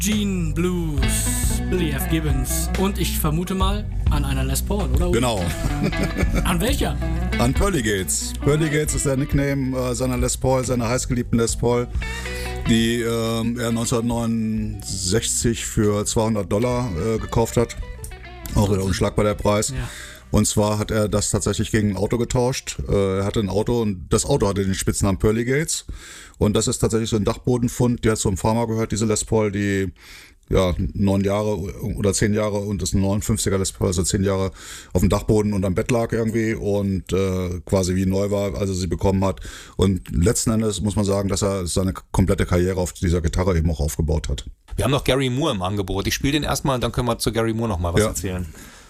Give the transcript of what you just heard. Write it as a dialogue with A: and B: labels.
A: Gene Blues, Billy F. Gibbons und ich vermute mal an einer Les Paul, oder?
B: Genau.
A: An welcher?
B: An Pearly Gates. Pearly Gates ist der Nickname seiner Les Paul, seiner heißgeliebten Les Paul, die er 1969 für $200 gekauft hat. Auch wieder unschlagbar der Preis.
A: Ja.
B: Und zwar hat er das tatsächlich gegen ein Auto getauscht. Er hatte ein Auto und das Auto hatte den Spitznamen Pearly Gates. Und das ist tatsächlich so ein Dachbodenfund, der zum Farmer gehört, diese Les Paul, die 9 Jahre oder 10 Jahre und das ist ein 59er Les Paul, also 10 Jahre auf dem Dachboden und am Bett lag irgendwie und quasi wie neu war, als er sie bekommen hat. Und letzten Endes muss man sagen, dass er seine komplette Karriere auf dieser Gitarre eben auch aufgebaut hat.
C: Wir haben noch Gary Moore im Angebot. Ich spiele den erstmal und dann können wir zu Gary Moore noch mal was erzählen.